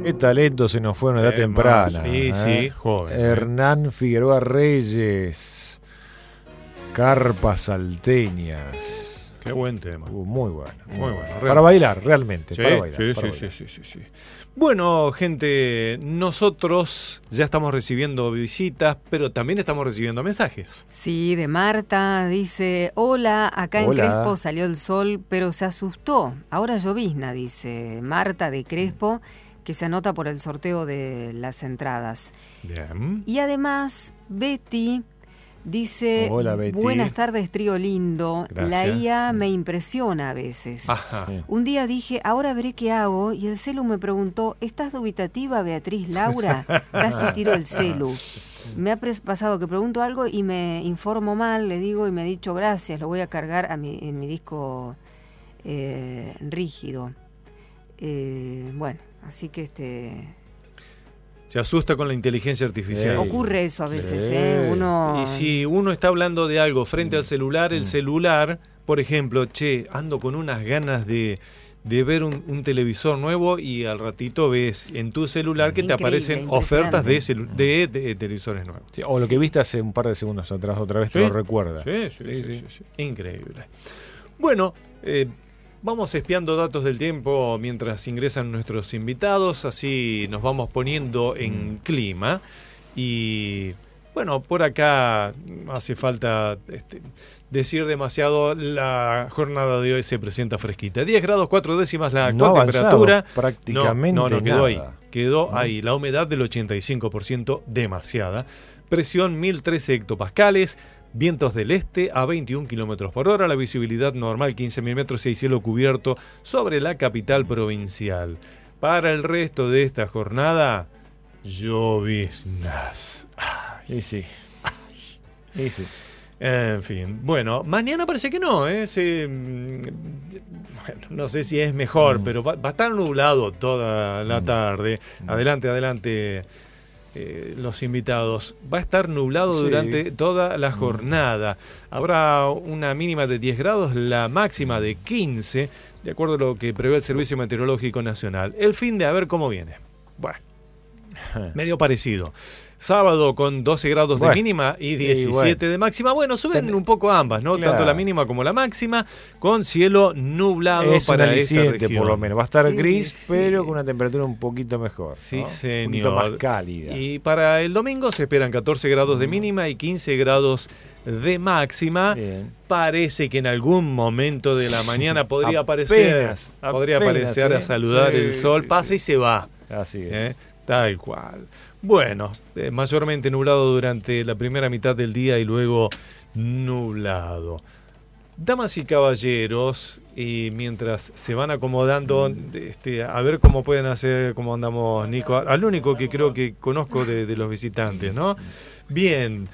Qué talento se nos fue a una edad temprana. Sí, joven. Hernán Figueroa Reyes. Carpas salteñas. Qué buen tema. Muy bueno. Muy bueno. Para bailar, realmente. Sí, para bailar, sí, para sí, bailar. sí. Bueno, gente, nosotros ya estamos recibiendo visitas, pero también estamos recibiendo mensajes. Sí, de Marta, dice, hola, acá en Crespo salió el sol, pero se asustó. Ahora llovizna, dice Marta de Crespo, que se anota por el sorteo de las entradas. Bien. Y además, Betty dice, hola, Betty. Buenas tardes, trío lindo. Gracias. La IA me impresiona a veces. Ajá. Sí. Un día dije, ahora veré qué hago, y el celu me preguntó, ¿estás dubitativa, Beatriz Laura? Casi tiro el celu. Me ha pasado que pregunto algo y me informo mal, le digo, y me ha dicho gracias, lo voy a cargar en mi disco rígido. Bueno, así que Se asusta con la inteligencia artificial. ocurre eso a veces, Sí. Uno... Y si uno está hablando de algo frente al celular, el celular, por ejemplo, ando con unas ganas de ver un televisor nuevo, y al ratito ves en tu celular que te Increíble, aparecen ofertas impresionante. de televisores nuevos. Sí, o lo que viste hace un par de segundos atrás, otra vez te lo recuerda. Sí. Increíble. Bueno, vamos espiando datos del tiempo mientras ingresan nuestros invitados, así nos vamos poniendo en clima. Y bueno, por acá no hace falta decir demasiado. La jornada de hoy se presenta fresquita. 10 grados 4 décimas la actual temperatura. Prácticamente no, quedó nada. ahí. Quedó ahí. La humedad del 85%, demasiada. Presión 1013 hectopascales. Vientos del este a 21 kilómetros por hora. La visibilidad normal 15.000 metros y hay cielo cubierto sobre la capital provincial. Para el resto de esta jornada, lloviznas. Y sí. Y sí. En fin, bueno, mañana parece que no, bueno, no sé si es mejor, pero va a estar nublado toda la tarde. Adelante, los invitados. Va a estar nublado durante toda la jornada. Habrá una mínima de 10 grados, la máxima de 15, de acuerdo a lo que prevé el Servicio Meteorológico Nacional. El fin de a ver cómo viene. Bueno, medio parecido. Sábado con 12 grados de mínima y 17 de máxima. Bueno, suben un poco ambas, ¿no? Claro. Tanto la mínima como la máxima, con cielo nublado Es para un esta aliciente, región. por lo menos. Va a estar gris, Sí. pero con una temperatura un poquito mejor. Sí, ¿no? señor. Un poquito más cálida. Y para el domingo se esperan 14 grados de mínima y 15 grados de máxima. Bien. Parece que en algún momento de la mañana podría Apenas, aparecer a saludar Sí, el sol. sí, Pasa sí. y se va. Así es. Tal cual. Bueno, mayormente nublado durante la primera mitad del día y luego nublado. Damas y caballeros, y mientras se van acomodando, a ver cómo pueden hacer, cómo andamos, Nico, al único que creo que conozco de los visitantes, ¿no? Bien,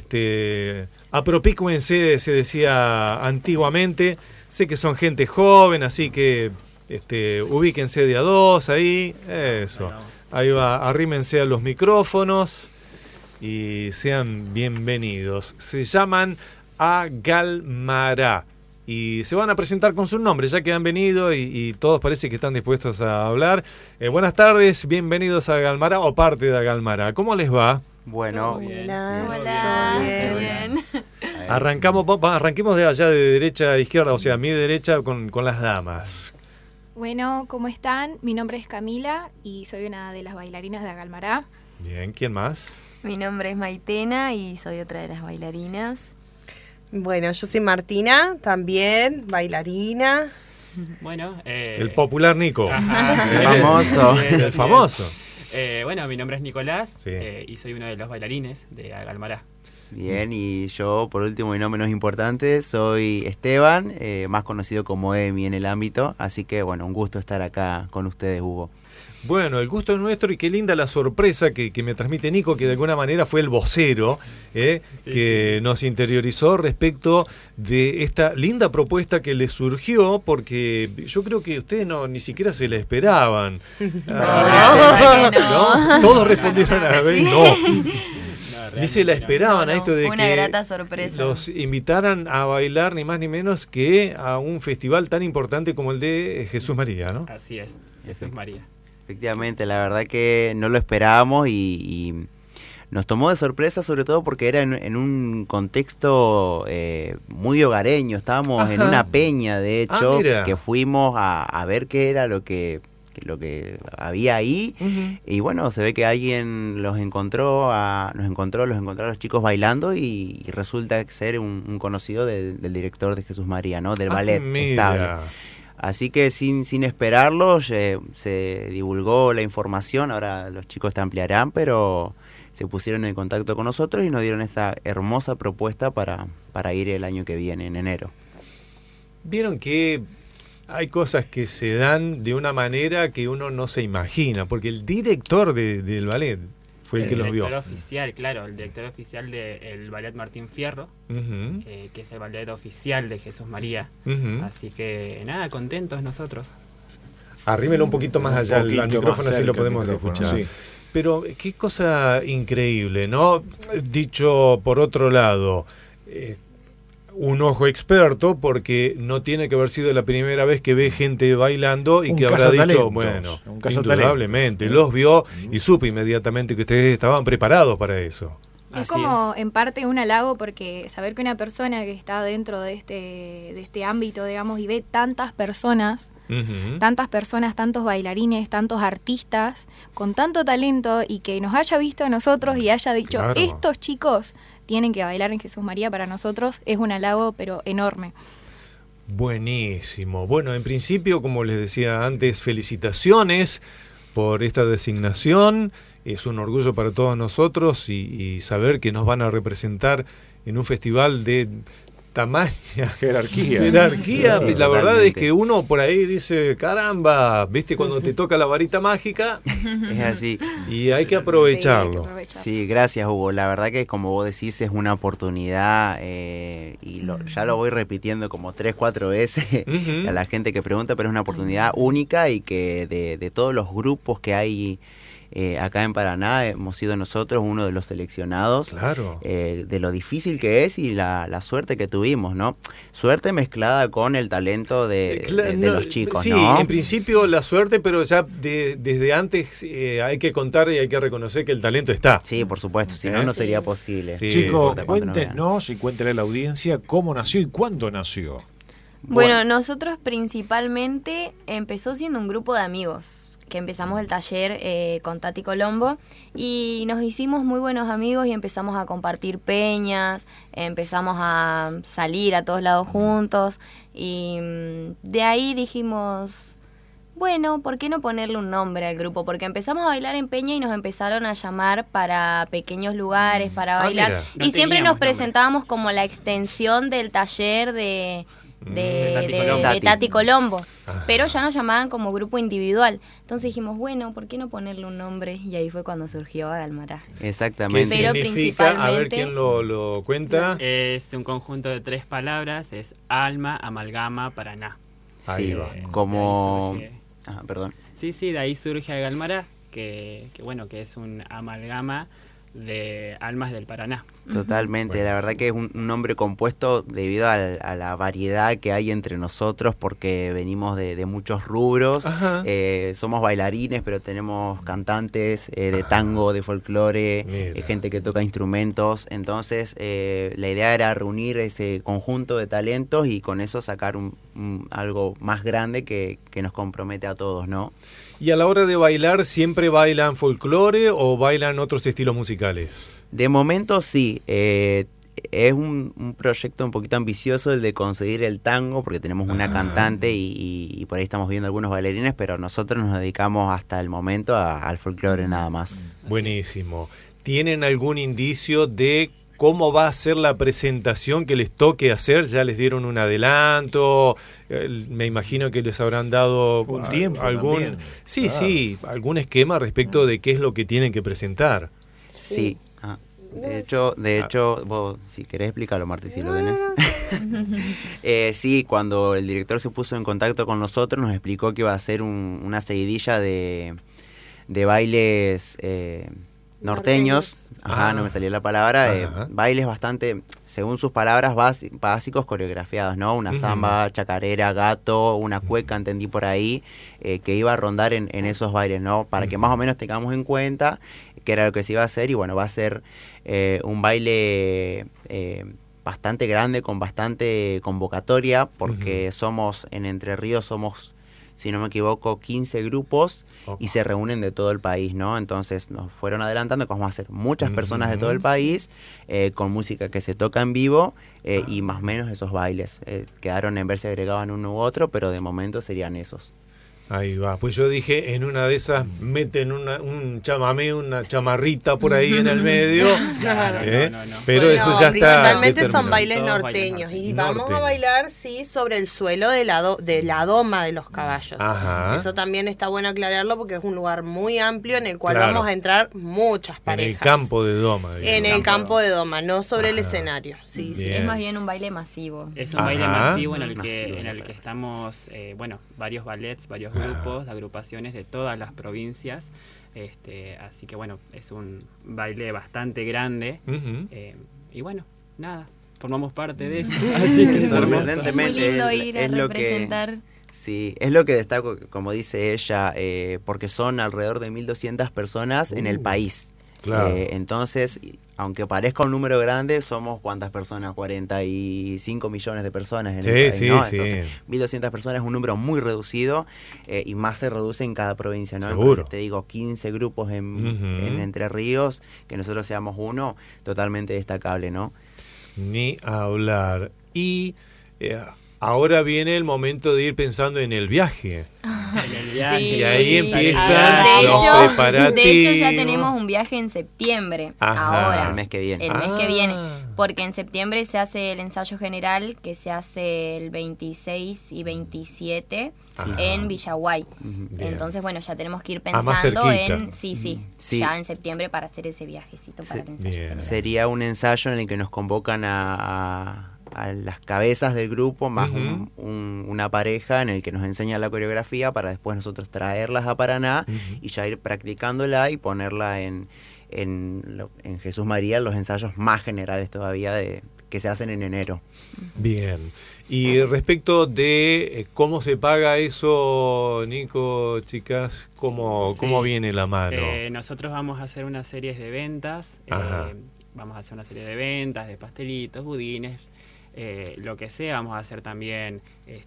apropícuense, se decía antiguamente. Sé que son gente joven, así que ubíquense de a dos ahí, eso. Ahí va, arrímense a los micrófonos y sean bienvenidos. Se llaman Agalmará y se van a presentar con su nombre, ya que han venido y todos parece que están dispuestos a hablar. Buenas tardes, bienvenidos a Agalmará o parte de Agalmará. ¿Cómo les va? Bueno, Hola, bien. Arranquemos de allá de derecha a izquierda, o sea, a mi derecha con las damas. Bueno, ¿cómo están? Mi nombre es Camila y soy una de las bailarinas de Agalmará. Bien, ¿quién más? Mi nombre es Maitena y soy otra de las bailarinas. Bueno, yo soy Martina, también bailarina. Bueno, El popular Nico. el famoso. El famoso. Bueno, mi nombre es Nicolás Sí. y soy uno de los bailarines de Agalmará. Bien, y yo, por último y no menos importante, soy Esteban, más conocido como Emi en el ámbito, así que bueno, un gusto estar acá con ustedes, Hugo. Bueno, el gusto es nuestro y qué linda la sorpresa que me transmite Nico, que de alguna manera fue el vocero que nos interiorizó respecto de esta linda propuesta que le surgió, porque yo creo que ustedes ni siquiera se la esperaban. ¿No? Todos respondieron a la vez, no. Ni se la esperaban a esto de fue una que grata sorpresa. los invitaran a bailar ni más ni menos que a un festival tan importante como el de Jesús María, ¿no? Así es, Jesús María. Efectivamente, la verdad que no lo esperábamos y nos tomó de sorpresa, sobre todo porque era en un contexto muy hogareño. Estábamos en una peña, de hecho, que fuimos a ver qué era lo que había ahí. Y bueno, se ve que alguien los encontró a los chicos bailando y resulta ser un conocido del director de Jesús María, ¿no? Del ballet estable. Así que sin esperarlo se divulgó la información. Ahora los chicos te ampliarán, pero se pusieron en contacto con nosotros y nos dieron esta hermosa propuesta para ir el año que viene, en enero. Vieron que hay cosas que se dan de una manera que uno no se imagina, porque el director del ballet fue el que los vio. El director oficial del ballet Martín Fierro, que es el ballet oficial de Jesús María. Así que nada, contentos nosotros. Arrímelo un poquito más allá al micrófono, así lo podemos escuchar. Sí. Pero qué cosa increíble, ¿no? Dicho por otro lado, un ojo experto, porque no tiene que haber sido la primera vez que ve gente bailando y que habrá dicho, bueno, indudablemente, los vio y supe inmediatamente que ustedes estaban preparados para eso. Es como en parte un halago, porque saber que una persona que está dentro de este ámbito, digamos, y ve tantas personas, tantos bailarines, tantos artistas con tanto talento, y que nos haya visto a nosotros y haya dicho, estos chicos tienen que bailar en Jesús María, para nosotros es un halago pero enorme. Buenísimo. Bueno, en principio, como les decía antes, felicitaciones por esta designación. Es un orgullo para todos nosotros y saber que nos van a representar en un festival de tamaña, jerarquía. Sí, la verdad totalmente. Es que uno por ahí dice, caramba, ¿viste cuando te toca la varita mágica? Es así. Y hay que aprovecharlo. Sí, gracias, Hugo. La verdad que, como vos decís, es una oportunidad y ya lo voy repitiendo como 3-4 veces a la gente que pregunta, pero es una oportunidad única y que de todos los grupos que hay acá en Paraná hemos sido nosotros uno de los seleccionados. Claro. De lo difícil que es y la suerte que tuvimos, ¿no? Suerte mezclada con el talento de los chicos, sí, ¿no? En principio la suerte, pero ya desde antes hay que contar y hay que reconocer que el talento está. Sí, por supuesto, si no sería posible. Sí. Chicos, cuéntenos y cuéntenle a la audiencia cómo nació y cuándo nació. Bueno, nosotros principalmente empezó siendo un grupo de amigos, que empezamos el taller con Tati Colombo y nos hicimos muy buenos amigos y empezamos a compartir peñas, empezamos a salir a todos lados juntos y de ahí dijimos, bueno, ¿por qué no ponerle un nombre al grupo? Porque empezamos a bailar en peña y nos empezaron a llamar para pequeños lugares para bailar y siempre nos presentábamos como la extensión del taller de Tati Colombo, pero ya nos llamaban como grupo individual. Entonces dijimos, bueno, ¿por qué no ponerle un nombre? Y ahí fue cuando surgió Agalmará. Exactamente. ¿Qué significa? A ver quién lo cuenta. Es un conjunto de 3 palabras, es alma, amalgama, Paraná. Sí, como... perdón. Sí, de ahí surge Agalmará, que bueno, que es un amalgama de almas del Paraná. Totalmente, bueno, la verdad que es un nombre compuesto debido a la variedad que hay entre nosotros, porque venimos de muchos rubros. Somos bailarines, pero tenemos cantantes de tango, de folclore, gente que toca instrumentos. Entonces la idea era reunir ese conjunto de talentos y con eso sacar algo más grande que nos compromete a todos, ¿no? ¿Y a la hora de bailar siempre bailan folclore o bailan otros estilos musicales? De momento sí, es un proyecto un poquito ambicioso el de conseguir el tango, porque tenemos una cantante y por ahí estamos viendo algunos bailarines, pero nosotros nos dedicamos hasta el momento al folclore nada más. Buenísimo. ¿Tienen algún indicio de cómo va a ser la presentación que les toque hacer? ¿Ya les dieron un adelanto? Me imagino que les habrán dado un tiempo algún algún esquema respecto de qué es lo que tienen que presentar. Sí. De hecho, vos, si querés explicarlo, Marti, si lo tenés. Sí, cuando el director se puso en contacto con nosotros, nos explicó que iba a ser una seguidilla de bailes norteños. Ajá, no me salía la palabra. Bailes bastante, según sus palabras, básicos, coreografiados, ¿no? Una samba, chacarera, gato, una cueca, entendí por ahí, que iba a rondar en esos bailes, ¿no? Para que más o menos tengamos en cuenta qué era lo que se iba a hacer. Y bueno, va a ser un baile bastante grande, con bastante convocatoria, porque en Entre Ríos somos, si no me equivoco, 15 grupos y se reúnen de todo el país, ¿no? Entonces nos fueron adelantando que vamos a ser muchas personas de todo el país, con música que se toca en vivo y más o menos esos bailes. Quedaron en ver si agregaban uno u otro, pero de momento serían esos. Ahí va, pues yo dije, en una de esas meten un chamamé, una chamarrita por ahí en el medio. Claro. No. Pero bueno, eso ya está. Principalmente son bailes norteños y vamos a bailar, sí, sobre el suelo de la doma de los caballos. Ajá. Eso también está bueno aclararlo porque es un lugar muy amplio en el cual vamos a entrar muchas parejas. En el campo de doma. Digamos. En el campo de doma, no sobre el escenario. Sí, sí. Es más bien un baile masivo. Es un baile masivo en el que estamos, varios ballets, varios grupos, agrupaciones de todas las provincias, así que bueno, es un baile bastante grande, y bueno, nada, formamos parte de eso, así que sorprendentemente es muy lindo ir a representar. Sí, es lo que destaco, como dice ella, porque son alrededor de 1.200 personas en el país. Claro. Entonces, aunque parezca un número grande, somos ¿cuántas personas? 45 millones de personas en el país, ¿no? Entonces, 1.200 personas es un número muy reducido, y más se reduce en cada provincia, ¿no? Seguro. Te digo, 15 grupos en Entre Ríos, que nosotros seamos uno, totalmente destacable, ¿no? Ni hablar. Y ahora viene el momento de ir pensando en el viaje. Sí, y ahí empiezan los preparativos. De hecho, ya tenemos un viaje en septiembre. Ahora. El mes que viene. El mes que viene. Porque en septiembre se hace el ensayo general, que se hace el 26 y 27 en Villaguay. Entonces, bueno, ya tenemos que ir pensando en... Sí, ya en septiembre para hacer ese viajecito para el ensayo general. Sería un ensayo en el que nos convocan a las cabezas del grupo, más una pareja en el que nos enseña la coreografía para después nosotros traerlas a Paraná y ya ir practicándola y ponerla en Jesús María, los ensayos más generales todavía que se hacen en enero. Bien. Y respecto de cómo se paga eso, Nico, chicas, ¿cómo viene la mano? Nosotros vamos a hacer una serie de ventas, vamos a hacer una serie de ventas de pastelitos, budines, lo que sea. Vamos a hacer también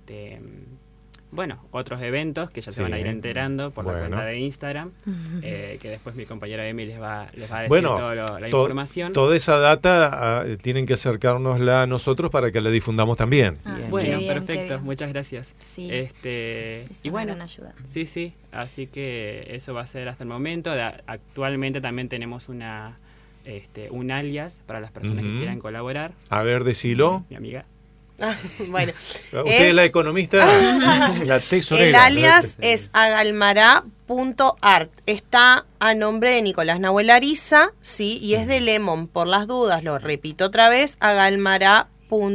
otros eventos que ya se van a ir enterando por la cuenta de Instagram, que después mi compañera Emi les va a decir toda la información. Toda esa data tienen que acercárnosla a nosotros para que la difundamos también. Bueno, perfecto, muchas gracias. Sí. Es una gran ayuda. Sí, así que eso va a ser hasta el momento. Actualmente también tenemos un alias para las personas que quieran colaborar. A ver, decilo. Mi amiga. Bueno, usted es la economista, la tesorera. El alias es agalmará.art. Está a nombre de Nicolás Nahuel Ariza, sí, y es de Lemon. Por las dudas, lo repito otra vez, agalmará.art.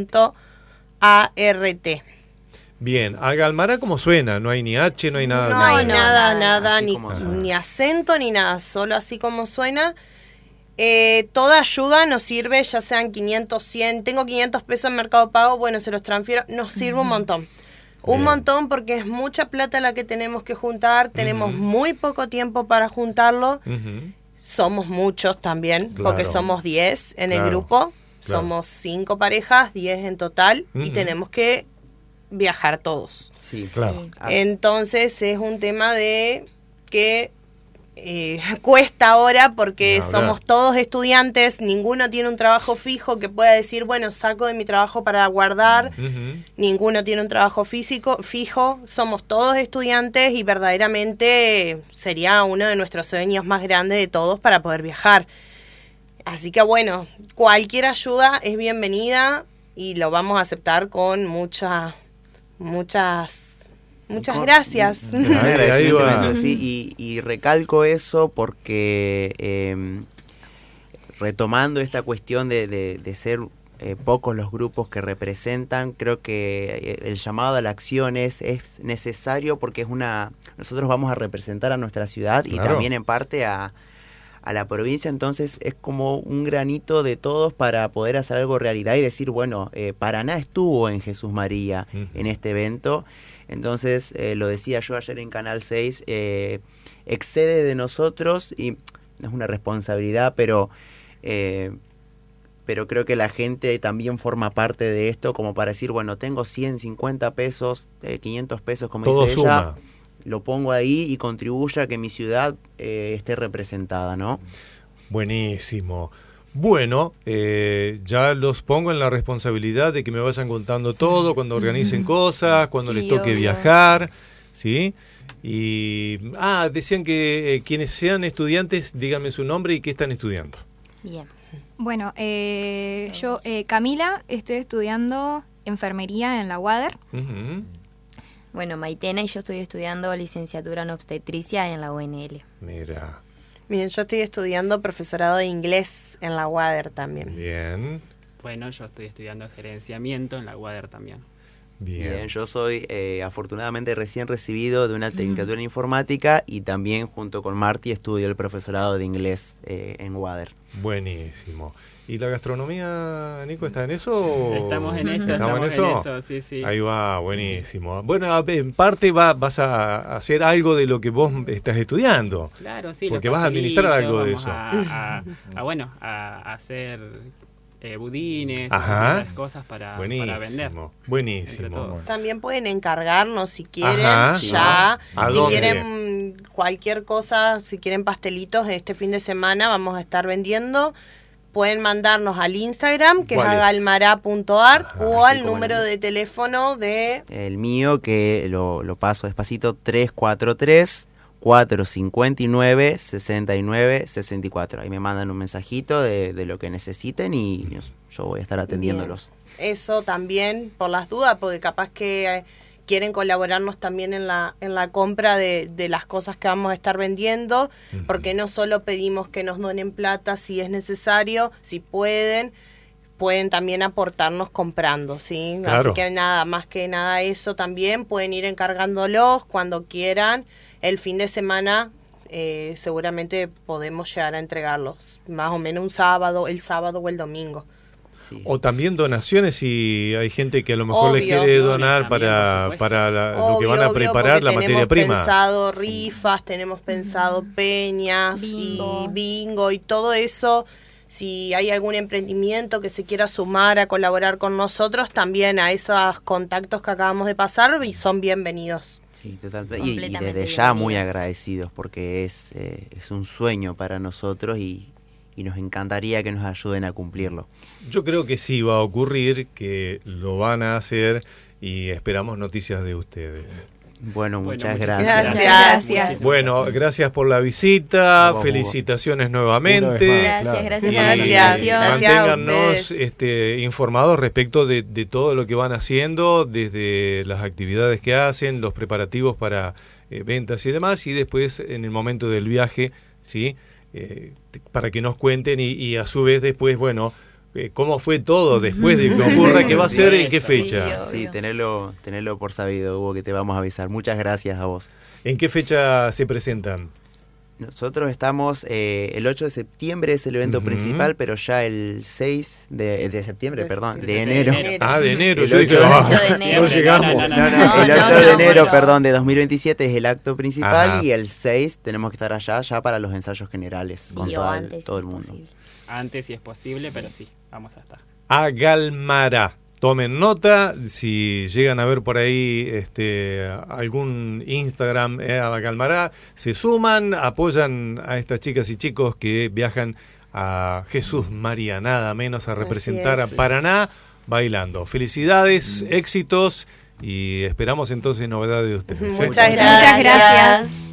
Bien, Agalmará como suena, no hay ni H, no hay nada. No hay nada, ni acento ni nada, solo así como suena. Toda ayuda nos sirve, ya sean 500, 100, tengo 500 pesos en Mercado Pago, bueno, se los transfiero, nos sirve un montón. Un montón porque es mucha plata la que tenemos que juntar, tenemos muy poco tiempo para juntarlo, somos muchos también, porque somos 10 en el grupo, somos 5 parejas, 10 en total, y tenemos que viajar todos. Sí, claro. Entonces es un tema de que cuesta ahora porque somos todos estudiantes, ninguno tiene un trabajo fijo que pueda decir, bueno, saco de mi trabajo para guardar, ninguno tiene un trabajo fijo, somos todos estudiantes y verdaderamente sería uno de nuestros sueños más grandes de todos para poder viajar. Así que bueno, cualquier ayuda es bienvenida y lo vamos a aceptar con muchas gracias. Sí, y recalco eso porque retomando esta cuestión de ser pocos los grupos que representan, creo que el llamado a la acción es necesario porque nosotros vamos a representar a nuestra ciudad y también en parte a la provincia, entonces es como un granito de todos para poder hacer algo realidad y decir, bueno, Paraná estuvo en Jesús María en este evento, entonces lo decía yo ayer en Canal 6, excede de nosotros y no es una responsabilidad, pero creo que la gente también forma parte de esto como para decir, bueno, tengo 150 pesos, 500 pesos, como todo dice suma. ella, lo pongo ahí y contribuya a que mi ciudad esté representada, ¿no? Buenísimo. Bueno, ya los pongo en la responsabilidad de que me vayan contando todo, cuando organicen cosas, cuando les toque viajar, ¿sí? Y, decían que quienes sean estudiantes, díganme su nombre y qué están estudiando. Bien. Bueno, yo, Camila, estoy estudiando enfermería en la UADER. Bueno, Maitena y yo estoy estudiando licenciatura en obstetricia en la UNL. Mira. Bien, yo estoy estudiando profesorado de inglés en la UADER también. Bien. Bueno, yo estoy estudiando gerenciamiento en la UADER también. Bien, yo soy afortunadamente recién recibido de una tecnicatura en informática y también junto con Marti estudio el profesorado de inglés en UADER. Buenísimo. ¿Y la gastronomía, Nico, está en eso? Estamos en eso, ¿Estamos en eso? Sí, sí. Ahí va, buenísimo. Bueno, en parte vas a hacer algo de lo que vos estás estudiando. Claro, sí. Porque vas a administrar algo de eso. A hacer budines, Ajá. cosas para Buenísimo, vender. buenísimo. También pueden encargarnos si quieren, Ajá, ya. ¿a Si dónde? quieren cualquier cosa, si quieren pastelitos, este fin de semana vamos a estar vendiendo. Pueden mandarnos al Instagram, que es ¿Cuál es? agalmará.ar, o al sí, cómo número no. de teléfono de... El mío, que lo paso despacito, 343-459-69-64. Ahí me mandan un mensajito de lo que necesiten y yo voy a estar atendiéndolos. Bien. Eso también, por las dudas, porque capaz que quieren colaborarnos también en la compra de las cosas que vamos a estar vendiendo, porque no solo pedimos que nos donen plata si es necesario, si pueden también aportarnos comprando, ¿sí? Claro. Así que nada, más que nada eso también, pueden ir encargándolos cuando quieran. El fin de semana seguramente podemos llegar a entregarlos, más o menos el sábado o el domingo. Sí. O también donaciones si hay gente que a lo mejor les Obvio. quiere donar También, por para supuesto. lo que van a Obvio, preparar, porque la materia prima. Tenemos pensado rifas, tenemos pensado peñas Bingo. y bingo y todo eso. Si hay algún emprendimiento que se quiera sumar a colaborar con nosotros, también a esos contactos que acabamos de pasar y son bienvenidos. Sí, totalmente. Y Completamente desde ya muy bienvenidos. agradecidos porque es un sueño para nosotros y nos encantaría que nos ayuden a cumplirlo. Yo creo que sí va a ocurrir, que lo van a hacer y esperamos noticias de ustedes. Bueno, muchas muchas gracias. Gracias. Bueno, gracias por la visita, Vamos, felicitaciones Una nuevamente. vez más, Gracias, claro. gracias Y por la Gracias. invitación. Gracias. manténgannos informados respecto de todo lo que van haciendo, desde las actividades que hacen, los preparativos para ventas y demás, y después en el momento del viaje, ¿sí? Para que nos cuenten y a su vez después, bueno, cómo fue todo después de que ocurra, qué va a ser, en qué fecha. Sí, Sí, obvio. tenerlo por sabido, Hugo, que te vamos a avisar. Muchas gracias a vos. ¿En qué fecha se presentan? Nosotros estamos, el 8 de septiembre es el evento Ujú. principal, pero ya el 6 de septiembre, perdón, de de enero. enero. Ah, de enero, El yo dije, 8 ah, de enero. no llegamos. No, No, el 8 no, de enero, no. perdón, de 2027 es el acto principal Ajá. y el 6 tenemos que estar allá ya para los ensayos generales Sí, con o todo, antes, todo si el es mundo. posible. Antes si es posible, pero sí, vamos a estar. Agalmará. Tomen nota, si llegan a ver por ahí algún Instagram Agalmará, se suman, apoyan a estas chicas y chicos que viajan a Jesús María, nada menos a representar a es. Paraná bailando. Felicidades, éxitos y esperamos entonces novedades de ustedes. Muchas Muchas gracias.